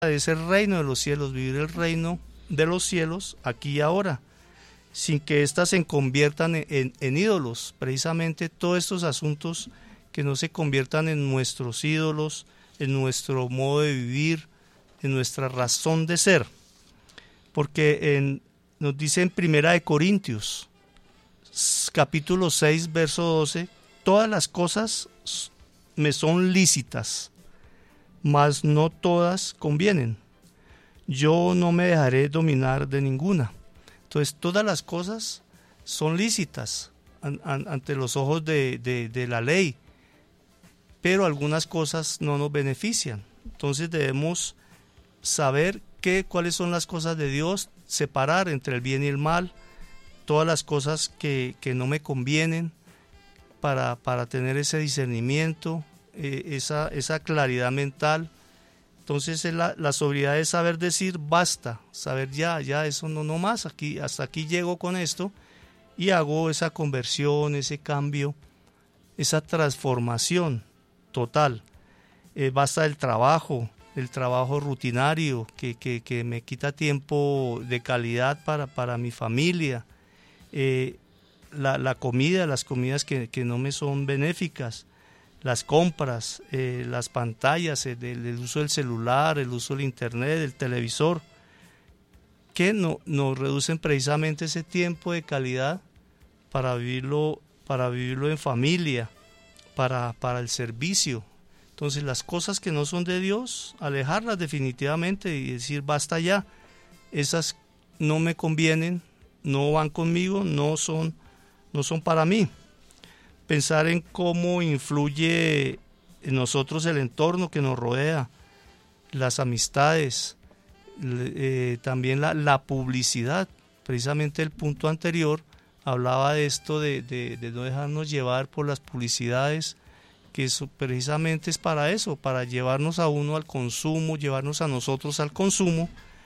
es el reino de los cielos, vivir el reino de los cielos aquí y ahora, sin que éstas se conviertan en ídolos. Precisamente todos estos asuntos que no se conviertan en nuestros ídolos, en nuestro modo de vivir, en nuestra razón de ser. Porque nos dice en Primera de Corintios, capítulo 6, verso 12, todas las cosas me son lícitas, mas no todas convienen. Yo no me dejaré dominar de ninguna. Entonces todas las cosas son lícitas ante los ojos de la ley, pero algunas cosas no nos benefician. Entonces debemos saber cuáles son las cosas de Dios, separar entre el bien y el mal, todas las cosas que no me convienen, para tener ese discernimiento, esa claridad mental. Entonces la sobriedad es saber decir basta, saber ya eso no más, hasta aquí llego con esto, y hago esa conversión, ese cambio, esa transformación total. Basta del trabajo rutinario que me quita tiempo de calidad para mi familia, las comidas que no me son benéficas, las compras, las pantallas, el uso del celular, el uso del internet, del televisor, que nos reducen precisamente ese tiempo de calidad para vivirlo en familia, para el servicio. Entonces las cosas que no son de Dios, alejarlas definitivamente y decir basta ya, esas no me convienen, no van conmigo, no son para mí. Pensar en cómo influye en nosotros el entorno que nos rodea, las amistades, también la publicidad. Precisamente el punto anterior hablaba de esto de no dejarnos llevar por las publicidades, que eso precisamente es para eso, para llevarnos a uno al consumo, llevarnos a nosotros al consumo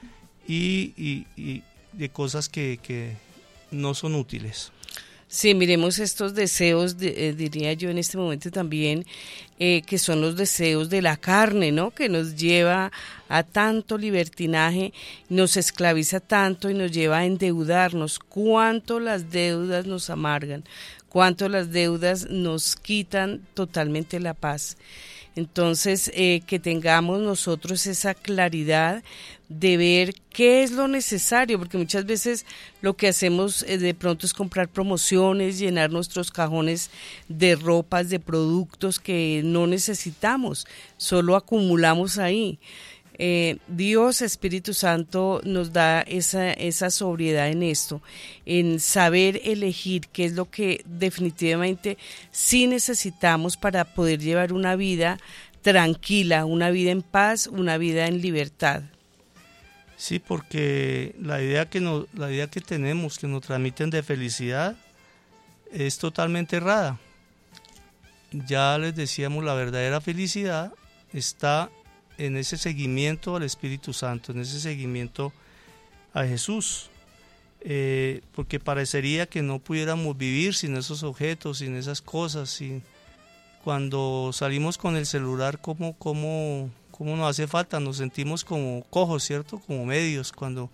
y de cosas que no son útiles. Sí, miremos estos deseos, diría yo en este momento también, que son los deseos de la carne, ¿no? Que nos lleva a tanto libertinaje, nos esclaviza tanto y nos lleva a endeudarnos. Cuánto las deudas nos amargan, cuánto las deudas nos quitan totalmente la paz. Entonces, que tengamos nosotros esa claridad de ver qué es lo necesario, porque muchas veces lo que hacemos de pronto es comprar promociones, llenar nuestros cajones de ropas, de productos que no necesitamos, solo acumulamos ahí. Dios, Espíritu Santo, nos da esa sobriedad en esto, en saber elegir qué es lo que definitivamente sí necesitamos para poder llevar una vida tranquila, una vida en paz, una vida en libertad. Sí, porque la idea que tenemos, que nos transmiten de felicidad, es totalmente errada. Ya les decíamos, la verdadera felicidad está en ese seguimiento al Espíritu Santo, en ese seguimiento a Jesús, porque parecería que no pudiéramos vivir sin esos objetos, sin esas cosas. Cuando salimos con el celular, ¿cómo nos hace falta? Nos sentimos como cojos, ¿cierto? Como medios cuando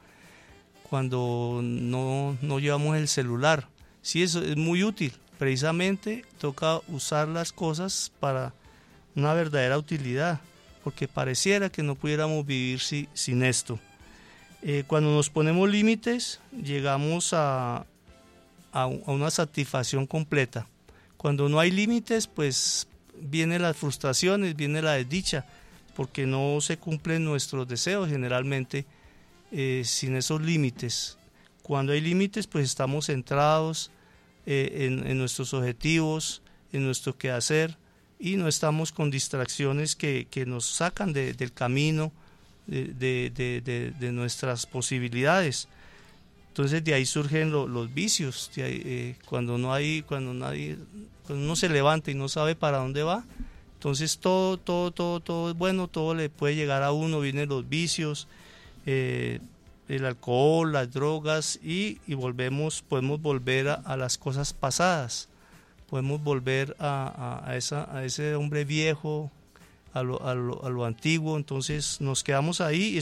no llevamos el celular. Sí, eso es muy útil. Precisamente toca usar las cosas para una verdadera utilidad, porque pareciera que no pudiéramos vivir sin esto. Cuando nos ponemos límites, llegamos a una satisfacción completa. Cuando no hay límites, pues vienen las frustraciones, viene la desdicha, porque no se cumplen nuestros deseos generalmente sin esos límites. Cuando hay límites, pues estamos centrados en nuestros objetivos, en nuestro quehacer, y no estamos con distracciones que nos sacan del camino de nuestras posibilidades. Entonces de ahí surgen los vicios, cuando uno se levanta y no sabe para dónde va, entonces todo es bueno, todo le puede llegar a uno, vienen los vicios, el alcohol, las drogas, y podemos volver a las cosas pasadas. Podemos volver a ese hombre viejo a lo antiguo, entonces nos quedamos ahí.